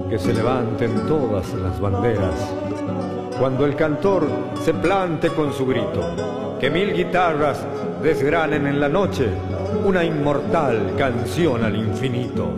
que se levanten todas las banderas, cuando el cantor se plante con su grito, que 1000 guitarras desgranen en la noche una inmortal canción al infinito.